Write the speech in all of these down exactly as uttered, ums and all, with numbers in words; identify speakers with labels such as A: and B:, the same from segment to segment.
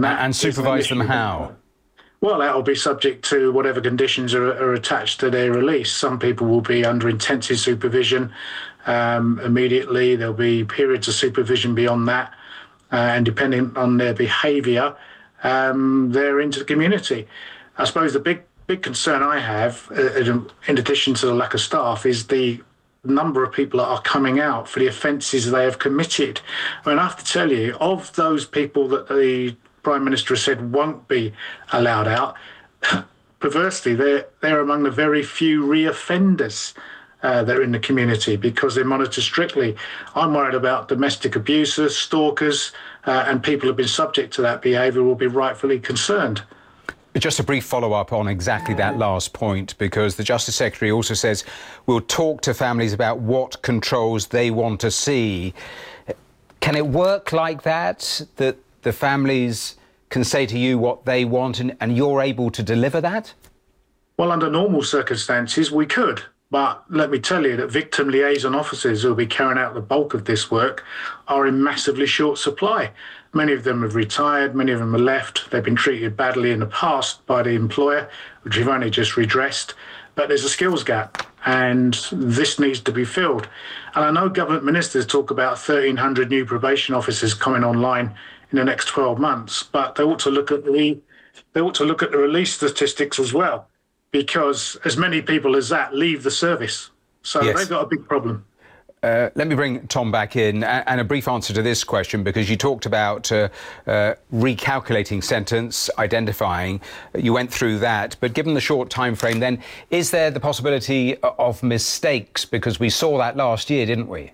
A: And that
B: And supervise them how?
A: Well, that will be subject to whatever conditions are, are attached to their release. Some people will be under intensive supervision um, immediately. There'll be periods of supervision beyond that. Uh, and depending on their behaviour, um, they're into the community. I suppose the big big concern I have, uh, in addition to the lack of staff, is the number of people that are coming out for the offences they have committed. I mean, I have to tell you, of those people that the Prime Minister has said won't be allowed out, perversely, they're, they're among the very few re-offenders uh, that are in the community because they're monitored strictly. I'm worried about domestic abusers, stalkers, uh, and people who have been subject to that behaviour will be rightfully concerned.
B: Just a brief follow-up on exactly that last point, because the Justice Secretary also says we'll talk to families about what controls they want to see. Can it work like that, that the families can say to you what they want and, and you're able to deliver that?
A: Well, under normal circumstances, we could. But let me tell you that victim liaison officers who will be carrying out the bulk of this work are in massively short supply. Many of them have retired, many of them are left. They've been treated badly in the past by the employer, which we've only just redressed. But there's a skills gap, and this needs to be filled. And I know government ministers talk about thirteen hundred new probation officers coming online in the next twelve months, but they ought to look at the they ought to look at the release statistics as well, because as many people as that leave the service. So yes. They've got a big problem.
B: Uh, let me bring Tom back in and, and a brief answer to this question, because you talked about uh, uh, recalculating sentence, identifying. You went through that, but given the short time frame, then is there the possibility of mistakes? Because we saw that last year, didn't we?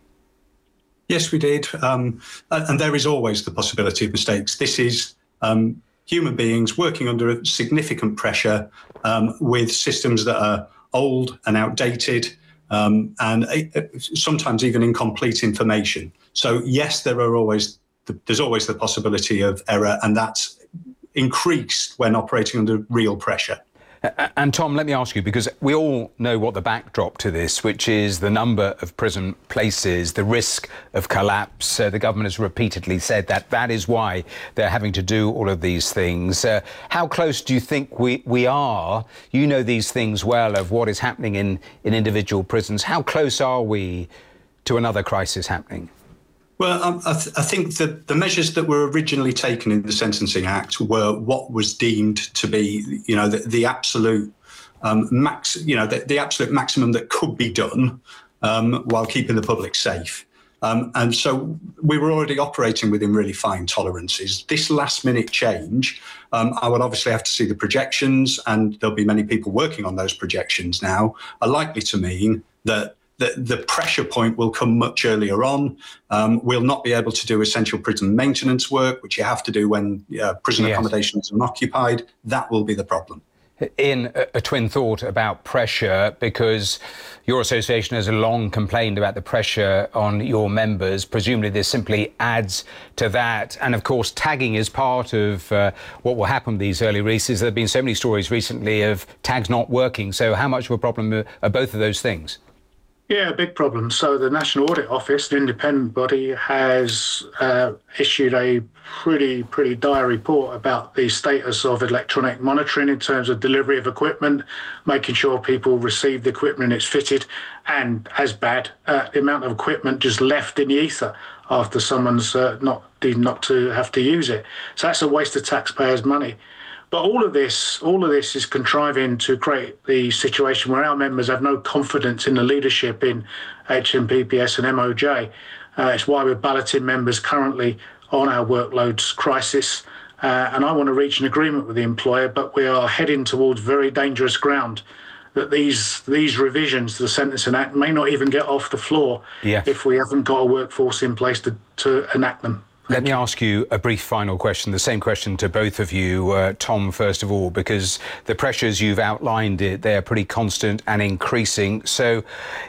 C: Yes, we did. Um, and there is always the possibility of mistakes. This is um, human beings working under significant pressure um, with systems that are old and outdated. Um, and uh, sometimes even incomplete information. So yes, there are always the, there's always the possibility of error, and that's increased when operating under real pressure.
B: And Tom, let me ask you, because we all know what the backdrop to this, which is the number of prison places, the risk of collapse. Uh, the government has repeatedly said that that is why they're having to do all of these things. Uh, how close do you think we, we are? You know these things well, of what is happening in, in individual prisons. How close are we to another crisis happening?
C: Well, um, I, th I think that the measures that were originally taken in the Sentencing Act were what was deemed to be, you know, the, the absolute um, max, you know, the, the absolute maximum that could be done um, while keeping the public safe. Um, and so we were already operating within really fine tolerances. This last-minute change, um, I would obviously have to see the projections, and there'll be many people working on those projections now, are likely to mean that The, the pressure point will come much earlier on. Um, we'll not be able to do essential prison maintenance work, which you have to do when uh, prison yes. accommodation is unoccupied. That will be the problem.
B: In a, a twin thought about pressure, because your association has long complained about the pressure on your members. Presumably this simply adds to that. And of course, tagging is part of uh, what will happen with these early releases. There have been so many stories recently of tags not working. So how much of a problem are both of those things?
A: Yeah, a big problem. So the National Audit Office, the independent body, has uh, issued a pretty, pretty dire report about the status of electronic monitoring in terms of delivery of equipment, making sure people receive the equipment it's fitted, and as bad, uh, the amount of equipment just left in the ether after someone's uh, not deemed not to have to use it. So that's a waste of taxpayers' money. But all of this, all of this is contriving to create the situation where our members have no confidence in the leadership in H M P P S and M O J. Uh, it's why we're balloting members currently on our workloads crisis. Uh, and I want to reach an agreement with the employer, but we are heading towards very dangerous ground. That these these revisions to the Sentencing Act may not even get off the floor yeah. if we haven't got a workforce in place to, to enact them.
B: Let me ask you a brief final question, the same question to both of you. Uh, Tom, first of all, because the pressures you've outlined, it, they're pretty constant and increasing. So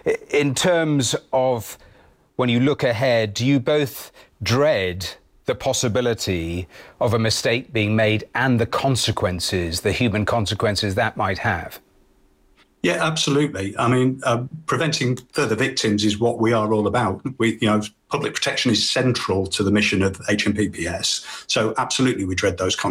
B: in terms of when you look ahead, do you both dread the possibility of a mistake being made and the consequences, the human consequences that might have?
C: Yeah, absolutely. I mean, uh, preventing further victims is what we are all about. We, you know, public protection is central to the mission of H M P P S. So absolutely, we dread those consequences.